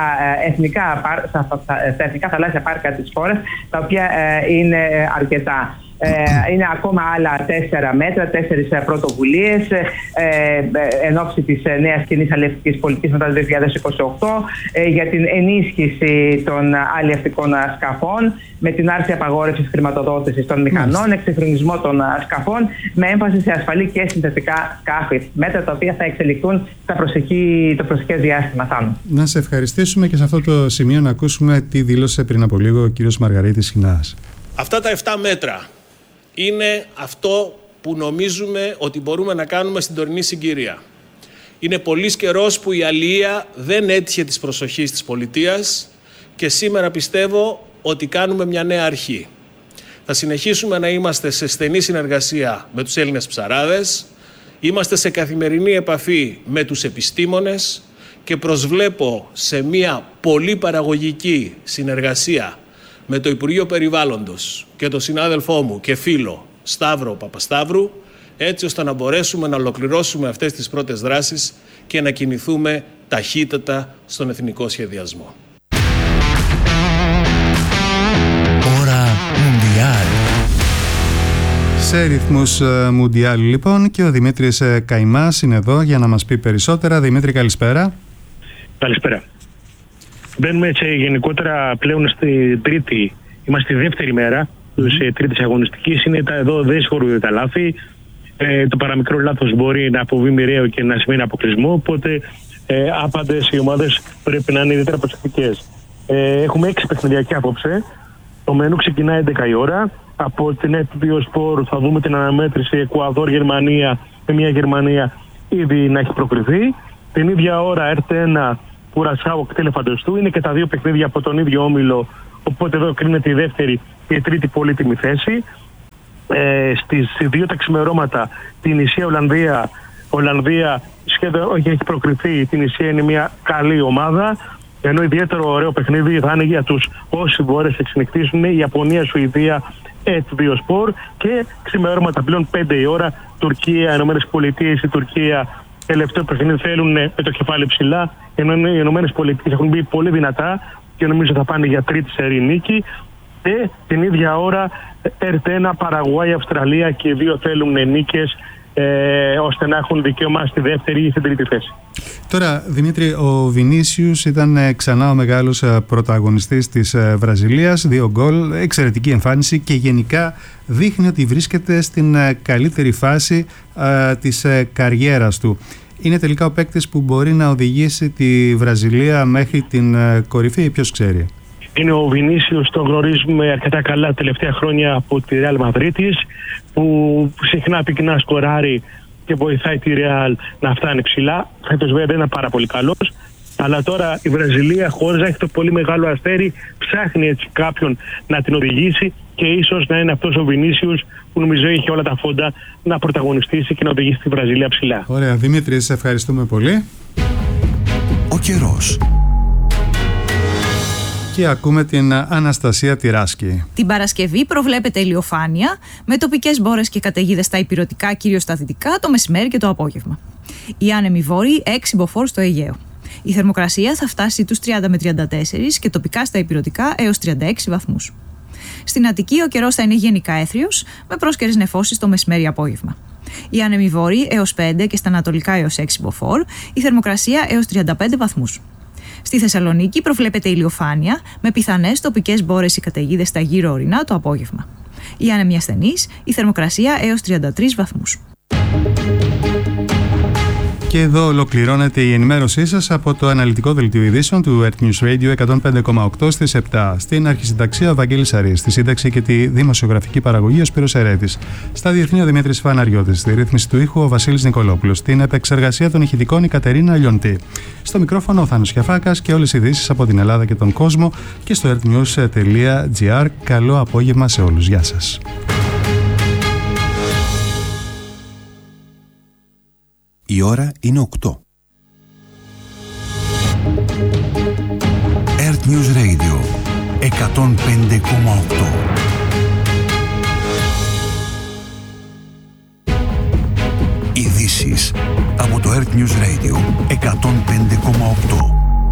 εθνικά θαλάσσια πάρκα της χώρας, τα οποία είναι αρκετά. Είναι ακόμα άλλα 4 μέτρα, 4 πρωτοβουλίες εν ώψη της νέας κοινής αλλιευτικής πολιτικής μετά το 2028 για την ενίσχυση των αλλιευτικών σκαφών, με την άρση απαγόρευσης χρηματοδότησης των μηχανών, εξυγχρονισμό των σκαφών, με έμφαση σε ασφαλή και συνθετικά σκάφη. Μέτρα τα οποία θα εξελιχθούν το προσεχές διάστημα. Να σε ευχαριστήσουμε, και σε αυτό το σημείο να ακούσουμε τι δήλωσε πριν από λίγο ο κύριος Μαργαρίτης Σχοινάς. Αυτά τα 7 μέτρα είναι αυτό που νομίζουμε ότι μπορούμε να κάνουμε στην τωρινή συγκυρία. Είναι πολύς καιρός που η αλληλεία δεν έτυχε της προσοχής της πολιτείας και σήμερα πιστεύω ότι κάνουμε μια νέα αρχή. Θα συνεχίσουμε να είμαστε σε στενή συνεργασία με τους Έλληνες ψαράδες, είμαστε σε καθημερινή επαφή με τους επιστήμονες και προσβλέπω σε μια πολύ παραγωγική συνεργασία με το Υπουργείο Περιβάλλοντος και τον συνάδελφό μου και φίλο Σταύρο Παπασταύρου, έτσι ώστε να μπορέσουμε να ολοκληρώσουμε αυτές τις πρώτες δράσεις και να κινηθούμε ταχύτατα στον εθνικό σχεδιασμό. Σε ρυθμούς Μουντιάλ λοιπόν, και ο Δημήτρης Καϊμάς είναι εδώ για να μας πει περισσότερα. Δημήτρη, καλησπέρα. Καλησπέρα. Μπαίνουμε γενικότερα πλέον στη τρίτη, είμαστε στη δεύτερη μέρα της τρίτης αγωνιστικής. Είναι εδώ, δεν συγχωρούνται τα λάθη. Το παραμικρό λάθος μπορεί να αποβεί μοιραίο και να σημαίνει αποκλεισμό. Οπότε άπαντες οι ομάδες πρέπει να είναι ιδιαίτερα προσεκτικές. Έχουμε 6 παιχνίδια και απόψε. Το μενού ξεκινάει 11 η ώρα. Από την Sport θα δούμε την αναμέτρηση Εκουαδόρ-Γερμανία, με μια Γερμανία ήδη να έχει προκριθεί. Την ίδια ώρα RT1 Κουρασάο κτέλε Φαντεστού. Είναι και τα δύο παιχνίδια από τον ίδιο όμιλο. Οπότε εδώ κρίνεται η δεύτερη και η τρίτη πολύτιμη θέση. Στις 2 τα ξημερώματα την Ισία Ολλανδία σχεδόν έχει προκριθεί. Την Ισία είναι μια καλή ομάδα. Ενώ ιδιαίτερο ωραίο παιχνίδι θα είναι για τους όσοι μπορέσουν να εξενυχτήσουν η Ιαπωνία-Σουηδία F2 Sport. Και ξημερώματα πλέον 5 η ώρα Τουρκία, Ηνωμένες Πολιτείες. Η Τουρκία τελευταίο παιχνίδι θέλουν με το κεφάλι ψηλά, ενώ οι Ηνωμένες Πολιτείες έχουν μπει πολύ δυνατά και νομίζω θα πάνε για τρίτη σερί νίκη. Και την ίδια ώρα RT1 Παραγουάη, Αυστραλία, και οι δύο θέλουν νίκες ώστε να έχουν δικαίωμα στη δεύτερη ή στην τρίτη θέση. Τώρα, Δημήτρη, ο Βινίσιους ήταν ξανά ο μεγάλος πρωταγωνιστής της Βραζιλίας, 2 γκολ, εξαιρετική εμφάνιση και γενικά δείχνει ότι βρίσκεται στην καλύτερη φάση της καριέρας του. Είναι τελικά ο παίκτης που μπορεί να οδηγήσει τη Βραζιλία μέχρι την κορυφή, ή ποιος ξέρει? Είναι ο Βινίσιους, τον γνωρίζουμε αρκετά καλά τα τελευταία χρόνια από τη Real Madrid, που συχνά πυκνά σκοράρει και βοηθάει τη Real να φτάνει ψηλά. Φέτος βέβαια δεν είναι πάρα πολύ καλός, αλλά τώρα η Βραζιλία, χωρίς να έχει το πολύ μεγάλο αστέρι, ψάχνει έτσι κάποιον να την οδηγήσει, και ίσως να είναι αυτός ο Βινίσιους που νομίζω έχει όλα τα φόντα να πρωταγωνιστήσει και να οδηγήσει τη Βραζιλία ψηλά. Ωραία, Δημήτρη, σε ευχαριστούμε πολύ. Ο καιρός. Και ακούμε την Αναστασία Τυράσκη. Την Παρασκευή προβλέπεται ηλιοφάνεια με τοπικές μπόρες και καταιγίδες στα ηπειρωτικά, κυρίως στα δυτικά, το μεσημέρι και το απόγευμα. Οι άνεμοι βόρειοι 6 μποφόρ στο Αιγαίο. Η θερμοκρασία θα φτάσει τους 30 με 34 και τοπικά στα ηπειρωτικά έως 36 βαθμούς. Στην Αττική ο καιρός θα είναι γενικά έθριος, με πρόσκαιρες νεφώσεις το μεσημέρι-απόγευμα. Οι άνεμοι βόρειοι έως 5 και στα ανατολικά έως 6 μποφόρ, η θερμοκρασία έως 35 βαθμούς. Στη Θεσσαλονίκη προβλέπεται ηλιοφάνεια με πιθανές τοπικές μπόρες ή καταιγίδες στα γύρω ορεινά το απόγευμα. Οι άνεμοι ασθενείς, η θερμοκρασία έως 33 βαθμούς. Και εδώ ολοκληρώνεται η ενημέρωσή σας από το αναλυτικό δελτίο ειδήσεων του Earth News Radio 105,8 στις 7. Στην αρχισυνταξία ο Βαγγέλης Αρής, στη σύνταξη και τη δημοσιογραφική παραγωγή ο Σπύρος Ερέτης. Στα διεθνή ο Δημήτρης Φαναριώτης, στη ρύθμιση του ήχου ο Βασίλης Νικολόπουλος, στην επεξεργασία των ηχητικών η Κατερίνα Λιοντή. Στο μικρόφωνο ο Θάνος Κιαφάκας και όλες οι ειδήσεις από την Ελλάδα και τον κόσμο και στο earthnews.gr. Καλό απόγευμα σε όλους. Γεια σας. Η ώρα είναι 8. Earth News Radio 105,8. Ειδήσεις από το Earth News Radio 105,8.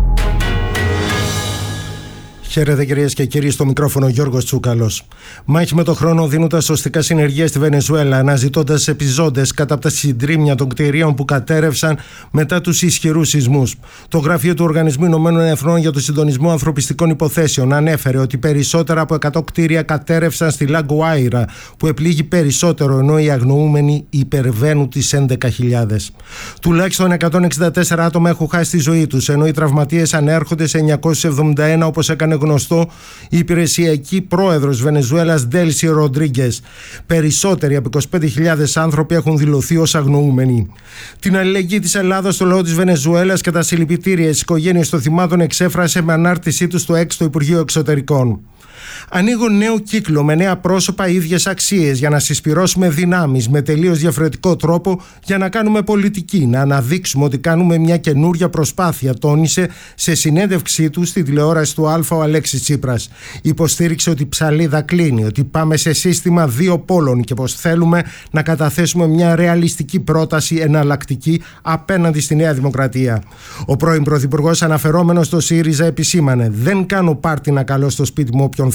Χαίρετε κυρίες και κύριοι, στο μικρόφωνο Γιώργος Τσούκαλος. Μάχη με το χρόνο δίνοντας σωστικά συνεργεία στη Βενεζουέλα, αναζητώντας επιζώντες κάτω από τα συντρίμμια των κτηρίων που κατέρευσαν μετά τους ισχυρούς σεισμούς. Το Γραφείο του Οργανισμού Ηνωμένων Εθνών για το Συντονισμό Ανθρωπιστικών Υποθέσεων ανέφερε ότι περισσότερα από 100 κτίρια κατέρευσαν στη Λαγκουάιρα, που επλήγει περισσότερο, ενώ οι αγνοούμενοι υπερβαίνουν τις 11.000. Τουλάχιστον 164 άτομα έχουν χάσει τη ζωή τους, ενώ οι τραυματίες ανέρχονται σε 971, όπως έκανε γνωστό η υπηρεσιακή πρόεδρος Βενεζουέλας Ντέλσι Ροντρίγκες. Περισσότεροι από 25.000 άνθρωποι έχουν δηλωθεί ως αγνοούμενοι. Την αλληλεγγύη της Ελλάδας στο λαό της Βενεζουέλας και τα συλληπιτήρια στις οικογένειες των θυμάτων εξέφρασε με ανάρτησή του στο X το Υπουργείο Εξωτερικών. Ανοίγω νέο κύκλο με νέα πρόσωπα, ίδιες αξίες, για να συσπυρώσουμε δυνάμεις με τελείως διαφορετικό τρόπο για να κάνουμε πολιτική, να αναδείξουμε ότι κάνουμε μια καινούρια προσπάθεια, τόνισε σε συνέντευξή του στη τηλεόραση του Αλφα ο Αλέξης Τσίπρας. Υποστήριξε ότι η ψαλίδα κλείνει, ότι πάμε σε σύστημα δύο πόλων και πως θέλουμε να καταθέσουμε μια ρεαλιστική πρόταση εναλλακτική απέναντι στη Νέα Δημοκρατία. Ο πρώην Πρωθυπουργός, αναφερόμενος στο ΣΥΡΙΖΑ, επισήμανε: «Δεν κάνω πάρτι να καλώ στο σπίτι μου όποιον θέλω.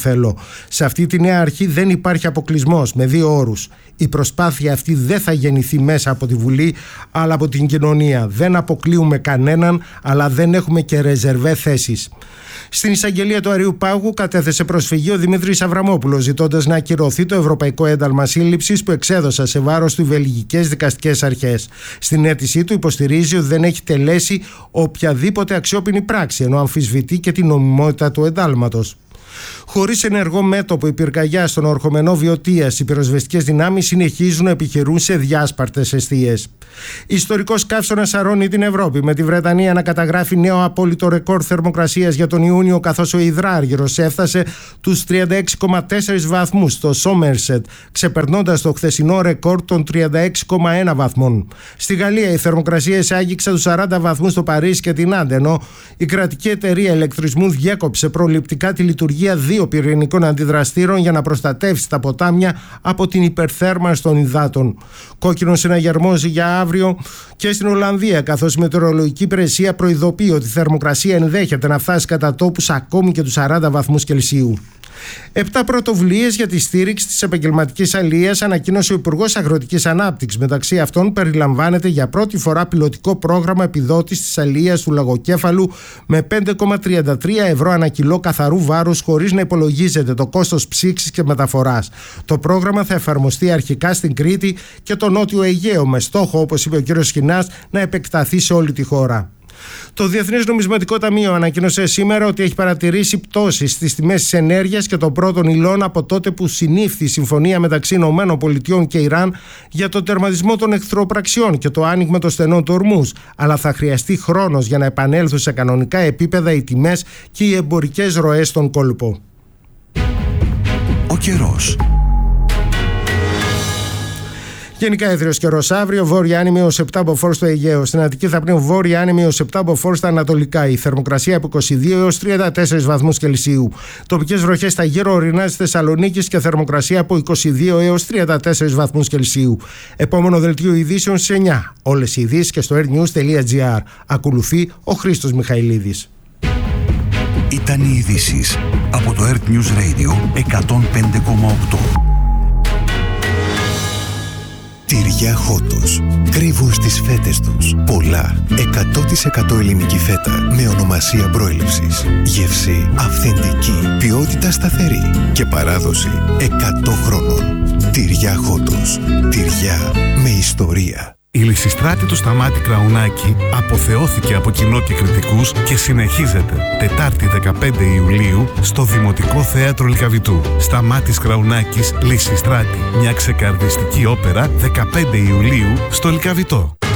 θέλω. Σε αυτή τη νέα αρχή δεν υπάρχει αποκλεισμός, με 2 όρους. Η προσπάθεια αυτή δεν θα γεννηθεί μέσα από τη Βουλή, αλλά από την κοινωνία. Δεν αποκλείουμε κανέναν, αλλά δεν έχουμε και ρεζερβέ θέσεις. Στην εισαγγελία του Αριού Πάγου κατέθεσε προσφυγή ο Δημήτρης Αβραμόπουλος, ζητώντας να ακυρωθεί το Ευρωπαϊκό Ένταλμα Σύλληψης που εξέδωσαν σε βάρος του οι βελγικές δικαστικές αρχές. Στην αίτησή του υποστηρίζει ότι δεν έχει τελέσει οποιαδήποτε αξιόπινη πράξη, ενώ αμφισβητεί και την νομιμότητα του εντάλματος. Χωρίς ενεργό μέτωπο η πυρκαγιά στον ορχομενό Βιωτίας, οι πυροσβεστικές δυνάμεις συνεχίζουν να επιχειρούν σε διάσπαρτες εστίες. Ιστορικός καύσωνας σαρώνει την Ευρώπη, με τη Βρετανία να καταγράφει νέο απόλυτο ρεκόρ θερμοκρασίας για τον Ιούνιο, καθώς ο υδράργυρος έφτασε τους 36,4 βαθμούς στο Σόμερσετ, ξεπερνώντας το χθεσινό ρεκόρ των 36,1 βαθμών. Στη Γαλλία οι θερμοκρασίες άγγιξαν τους 40 βαθμούς στο Παρίσι και την Άντε, ενώ η κρατική εταιρεία ηλεκτρισμού διέκοψε προληπτικά τη λειτουργία 2 πυρηνικών αντιδραστήρων για να προστατεύσει τα ποτάμια από την υπερθέρμανση των υδάτων. Κόκκινο συναγερμός για αύριο και στην Ολλανδία, καθώς η μετεωρολογική υπηρεσία προειδοποιεί ότι η θερμοκρασία ενδέχεται να φτάσει κατά τόπους ακόμη και τους 40 βαθμούς Κελσίου. 7 πρωτοβουλίες για τη στήριξη της επαγγελματικής αλιείας ανακοίνωσε ο Υπουργός Αγροτικής Ανάπτυξης. Μεταξύ αυτών περιλαμβάνεται για πρώτη φορά πιλωτικό πρόγραμμα επιδότησης της αλιείας του λαγοκέφαλου με 5,33 ευρώ ανά κιλό καθαρού βάρους, χωρίς να υπολογίζεται το κόστος ψήξης και μεταφοράς. Το πρόγραμμα θα εφαρμοστεί αρχικά στην Κρήτη και το Νότιο Αιγαίο, με στόχο, όπως είπε ο κ. Σχοινάς, να επεκταθεί σε όλη τη χώρα. Το Διεθνές Νομισματικό Ταμείο ανακοίνωσε σήμερα ότι έχει παρατηρήσει πτώσεις στις τιμές της ενέργειας και των πρώτων υλών από τότε που συνήφθη η συμφωνία μεταξύ ΗΠΑ και Ιράν για το τερματισμό των εχθροπραξιών και το άνοιγμα των στενών του Ορμούζ. Αλλά θα χρειαστεί χρόνος για να επανέλθουν σε κανονικά επίπεδα οι τιμές και οι εμπορικές ροές στον κόλπο. Ο καιρός. Γενικά έθριος καιρός αύριο, βόρεια άνεμη έως 7 μποφόρ στο Αιγαίο. Στην Αττική θα πνέουν βόρεια άνεμη έως 7 μποφόρ στα ανατολικά. Η θερμοκρασία από 22 έως 34 βαθμούς Κελσίου. Τοπικές βροχές στα γύρω ορεινά της Θεσσαλονίκης και θερμοκρασία από 22 έως 34 βαθμούς Κελσίου. Επόμενο δελτίο ειδήσεων στις 9. Όλες οι ειδήσεις και στο airnews.gr. Ακολουθεί ο Χρήστος Μιχαηλίδης. Ήταν οι ειδήσεις από το Earth News Radio 105,8. Τυριά Χότος. Κρύβουν στις φέτες τους πολλά 100% ελληνική φέτα με ονομασία προέλευσης. Γεύση αυθεντική, ποιότητα σταθερή και παράδοση 100 χρόνων. Τυριά Χότος. Τυριά με ιστορία. Η Λυσιστράτη του Σταμάτη Κραουνάκη αποθεώθηκε από κοινό και κριτικούς και συνεχίζεται Τετάρτη 15 Ιουλίου στο Δημοτικό Θέατρο Λυκαβητού. Σταμάτης Κραουνάκης, Λυσιστράτη. Μια ξεκαρδιστική όπερα 15 Ιουλίου στο Λυκαβητό.